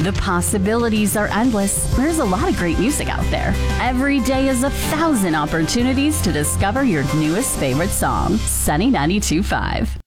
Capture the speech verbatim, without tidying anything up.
The possibilities are endless. There's a lot of great music out there. Every day is a thousand opportunities to discover your newest favorite song. Sunny ninety-two point five.